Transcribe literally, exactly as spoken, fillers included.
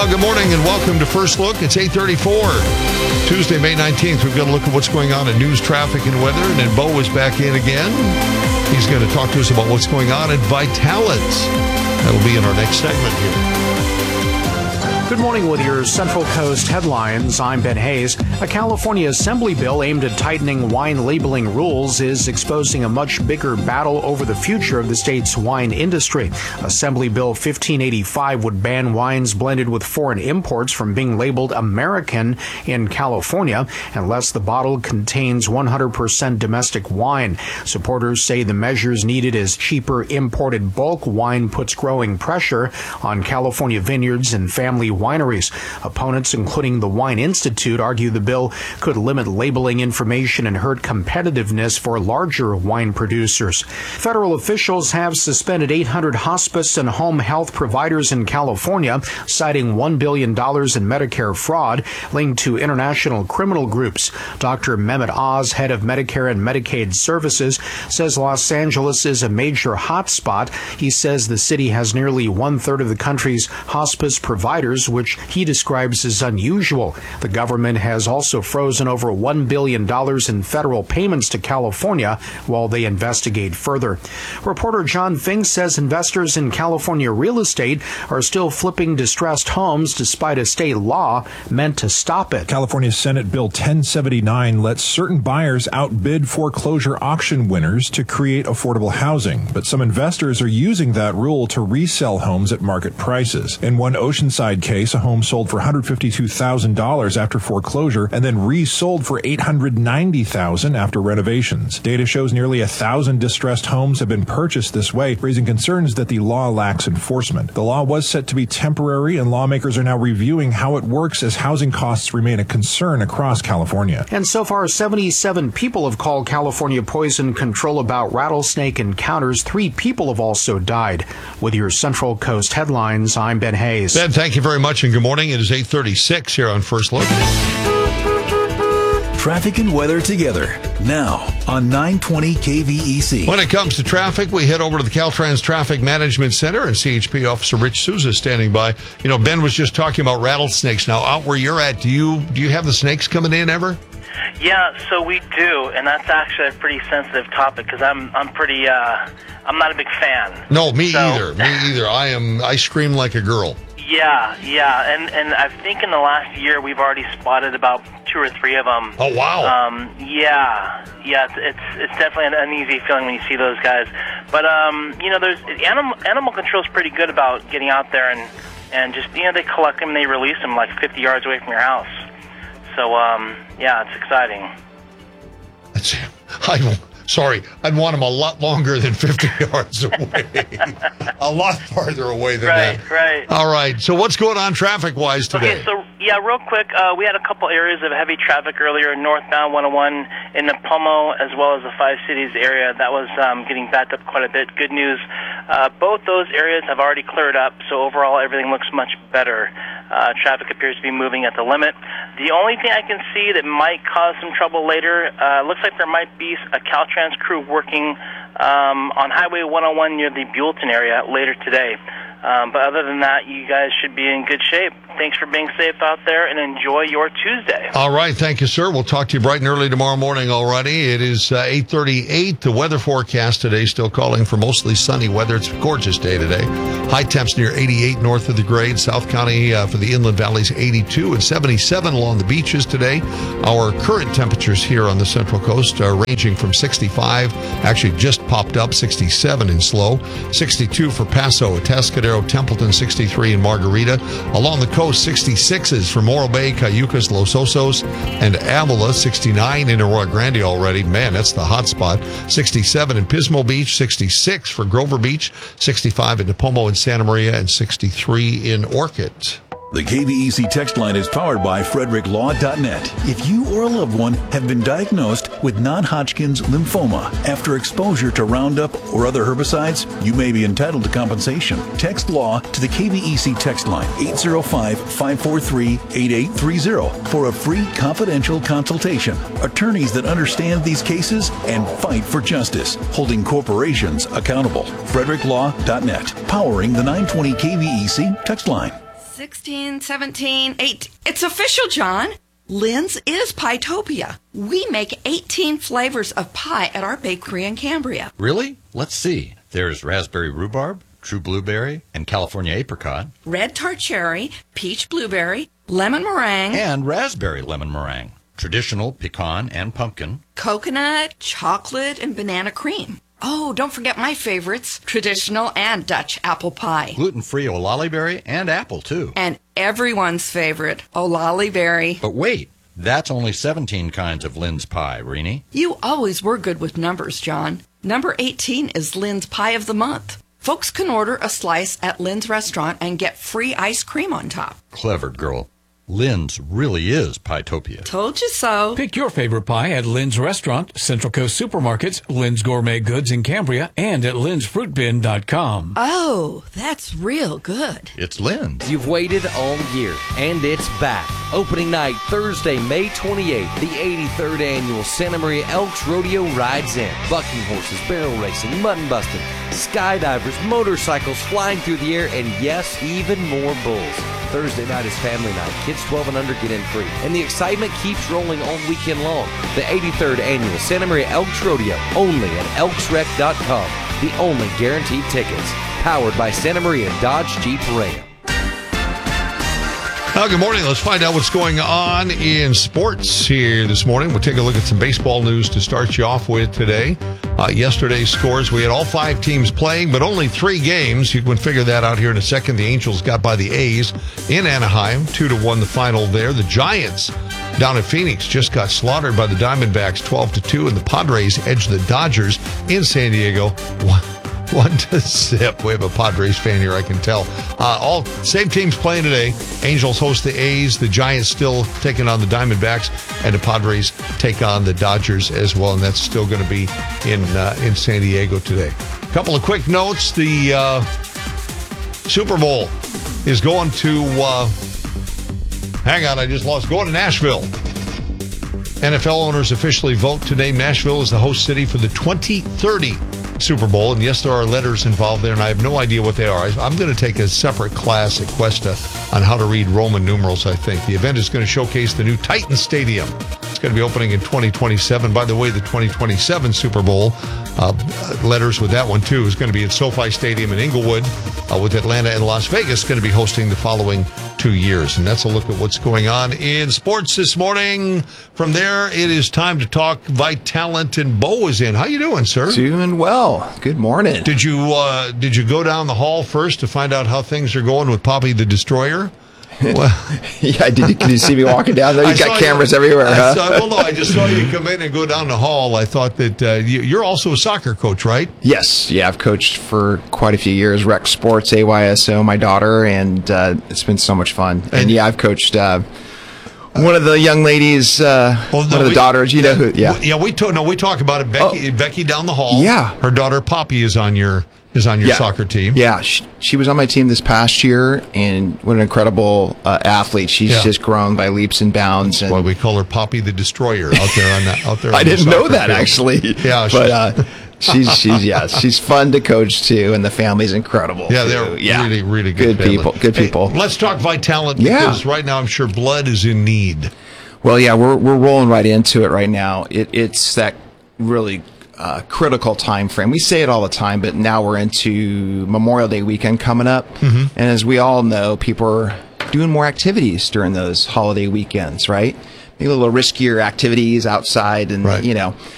Well, good morning and welcome to First Look. It's eight thirty-four, Tuesday, May nineteenth. We've got to look at what's going on in news, traffic, and weather. And then Bo is back in again. He's going to talk to us about what's going on at Vitalis. That'll be in our next segment here. Good morning with your Central Coast headlines. I'm Ben Hayes. A California Assembly bill aimed at tightening wine labeling rules is exposing a much bigger battle over the future of the state's wine industry. Assembly Bill fifteen eighty-five would ban wines blended with foreign imports from being labeled American in California unless the bottle contains one hundred percent domestic wine. Supporters say the measures needed as cheaper imported bulk wine puts growing pressure on California vineyards and family wineries. Opponents, including the Wine Institute, argue the bill could limit labeling information and hurt competitiveness for larger wine producers. Federal officials have suspended eight hundred hospice and home health providers in California, citing one billion dollars in Medicare fraud linked to international criminal groups. Doctor Mehmet Oz, head of Medicare and Medicaid Services, says Los Angeles is a major hotspot. He says the city has nearly one-third of the country's hospice providers, which he describes as unusual. The government has also frozen over one billion dollars in federal payments to California while they investigate further. Reporter John Fink says investors in California real estate are still flipping distressed homes despite a state law meant to stop it. California Senate Bill ten seventy-nine lets certain buyers outbid foreclosure auction winners to create affordable housing, but some investors are using that rule to resell homes at market prices. In one Oceanside case, a home sold for one hundred fifty-two thousand dollars after foreclosure and then resold for eight hundred ninety thousand dollars after renovations. Data shows nearly a thousand distressed homes have been purchased this way, raising concerns that the law lacks enforcement. The law was set to be temporary, and lawmakers are now reviewing how it works as housing costs remain a concern across California. And so far, seventy-seven people have called California Poison Control about rattlesnake encounters. Three people have also died. With your Central Coast headlines, I'm Ben Hayes. Ben, thank you very much. And good morning. It is eight thirty-six here on First Look. Traffic and weather together now on nine twenty K V E C. When it comes to traffic, we head over to the Caltrans Traffic Management Center, and C H P Officer Rich Souza is standing by. You know, Ben was just talking about rattlesnakes. Now, out where you're at, do you do you have the snakes coming in ever? Yeah, so we do, and that's actually a pretty sensitive topic because I'm I'm pretty uh, I'm not a big fan. No, me so, either. Me either. I am. I scream like a girl. Yeah, yeah, and and I think in the last year we've already spotted about two or three of them. Oh wow! Um, yeah, yeah, it's, it's it's definitely an uneasy feeling when you see those guys. But um, you know, there's animal animal control is pretty good about getting out there and and just you know they collect them and they release them like fifty yards away from your house. So um, yeah, it's exciting. That's, I don't. Sorry, I'd want them a lot longer than fifty yards away. A lot farther away than right, that. Right, right. All right, so what's going on traffic-wise today? Okay, so, yeah, real quick, uh, we had a couple areas of heavy traffic earlier, northbound one oh one in Napomo, as well as the Five Cities area. That was um, getting backed up quite a bit. Good news, uh, both those areas have already cleared up, so overall everything looks much better. Uh, traffic appears to be moving at the limit. The only thing I can see that might cause some trouble later, uh, looks like there might be a Caltrans crew working um, on Highway one oh one near the Buellton area later today. Um, but other than that, you guys should be in good shape. Thanks for being safe out there, and enjoy your Tuesday. All right. Thank you, sir. We'll talk to you bright and early tomorrow morning already. It is uh, eight thirty-eight. The weather forecast today still calling for mostly sunny weather. It's a gorgeous day today. High temps near eighty-eight north of the grade. South County uh, for the inland valleys, eighty-two and seventy-seven along the beaches today. Our current temperatures here on the Central Coast are ranging from sixty-five, actually just popped up, sixty-seven in Slow, sixty-two for Paso, Atascadero, Templeton, sixty-three in Margarita. Along the coast, sixty-sixes for Morro Bay, Cayucas, Los Osos, and Avila, sixty-nine in Arroyo Grande already. Man, that's the hot spot. sixty-seven in Pismo Beach, sixty-six for Grover Beach, sixty-five in Napomo and Santa Maria, and sixty-three in Orchid. The K V E C text line is powered by Frederick Law dot net. If you or a loved one have been diagnosed with non-Hodgkin's lymphoma after exposure to Roundup or other herbicides, you may be entitled to compensation. Text LAW to the K V E C text line eight zero five, five four three, eight eight three zero for a free confidential consultation. Attorneys that understand these cases and fight for justice, holding corporations accountable. Frederick Law dot net, powering the nine twenty K V E C text line. sixteen, seventeen, eighteen. It's official, John. Lynn's is Pietopia. We make eighteen flavors of pie at our bakery in Cambria. Really? Let's see. There's raspberry rhubarb, true blueberry, and California apricot. Red tart cherry, peach blueberry, lemon meringue. And raspberry lemon meringue. Traditional pecan and pumpkin. Coconut, chocolate, and banana cream. Oh, don't forget my favorites, traditional and Dutch apple pie. Gluten-free olali berry and apple, too. And everyone's favorite, olali berry. But wait, that's only seventeen kinds of Lynn's pie, Rini. You always were good with numbers, John. Number eighteen is Lynn's Pie of the Month. Folks can order a slice at Lynn's restaurant and get free ice cream on top. Clever girl. Lynn's really is Pietopia. Told you so. Pick your favorite pie at Lynn's Restaurant, Central Coast Supermarkets, Lynn's Gourmet Goods in Cambria, and at lynn's fruit bin dot com. Oh, that's real good. It's Lynn's. You've waited all year, and it's back. Opening night, Thursday, May twenty-eighth, the eighty-third Annual Santa Maria Elks Rodeo rides in. Bucking horses, barrel racing, mutton busting, skydivers, motorcycles flying through the air, and yes, even more bulls. Thursday night is family night. Kids twelve and under get in free. And the excitement keeps rolling all weekend long. The eighty-third Annual Santa Maria Elks Rodeo, only at elks rec dot com. The only guaranteed tickets. Powered by Santa Maria Dodge Jeep Ram. Well, good morning. Let's find out what's going on in sports here this morning. We'll take a look at some baseball news to start you off with today. Uh, yesterday's scores, we had all five teams playing, but only three games. You can figure that out here in a second. The Angels got by the A's in Anaheim, two to one the final there. The Giants down at Phoenix just got slaughtered by the Diamondbacks, twelve to two, and the Padres edged the Dodgers in San Diego, one, one to zip. We have a Padres fan here, I can tell. Uh, all same teams playing today. Angels host the A's. The Giants still taking on the Diamondbacks, and the Padres take on the Dodgers as well, and that's still going to be in uh, in San Diego today. A couple of quick notes. The uh, Super Bowl is going to, uh, hang on, I just lost, going to Nashville. N F L owners officially vote today. Nashville is the host city for the twenty thirty Super Bowl, and yes, there are letters involved there, and I have no idea what they are. I, I'm going to take a separate class at Cuesta on how to read Roman numerals, I think. The event is going to showcase the new Titan Stadium. It's going to be opening in twenty twenty-seven. By the way, the twenty twenty-seven Super Bowl, uh, letters with that one, too, is going to be at SoFi Stadium in Inglewood, uh, with Atlanta and Las Vegas going to be hosting the following two years. And that's a look at what's going on in sports this morning. From there, it is time to talk Vitalant, and Bo is in. How you doing, sir? Doing well. Good morning. Did you uh, did you go down the hall first to find out how things are going with Poppy the Destroyer? Well, yeah, did you, did you see me walking down there? You I got cameras you, everywhere, I huh? Saw, well, no, I just saw you come in and go down the hall. I thought that uh, you, you're also a soccer coach, right? Yes. Yeah, I've coached for quite a few years. Rec Sports, A Y S O, my daughter, and uh, it's been so much fun. And, and yeah, I've coached uh, one of the young ladies, uh, well, no, one of the we, daughters. You know who? Yeah, yeah. We talk. No, we talk about it. Becky, oh. Becky down the hall. Yeah, her daughter Poppy is on your. is on your yeah. soccer team. Yeah, she, she was on my team this past year, and what an incredible uh, athlete. She's yeah. just grown by leaps and bounds. That's and why we call her Poppy the Destroyer out there on that. Out there, on I didn't the know that field. actually. Yeah, but uh, she's she's yeah she's fun to coach too, and the family's incredible. Yeah, too. they're yeah. really really good, good people. Good people. Hey, let's talk Vitalant because yeah. right now I'm sure blood is in need. Well, yeah, we're we're rolling right into it right now. It, it's that really uh, critical time frame. We say it all the time, but now we're into Memorial Day weekend coming up, mm-hmm. and as we all know, people are doing more activities during those holiday weekends, right? Maybe a little riskier activities outside, and right. you know,